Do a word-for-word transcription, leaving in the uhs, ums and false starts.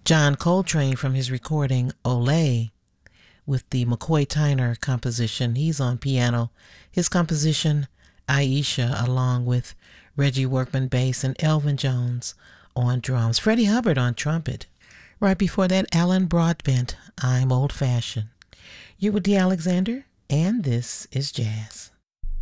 John Coltrane from his recording Olé with the McCoy Tyner composition. He's on piano. His composition Aisha, along with Reggie Workman bass and Elvin Jones on drums. Freddie Hubbard on trumpet. Right before that, Alan Broadbent, I'm Old Fashioned. You're with Dee Alexander, and this is Jazz.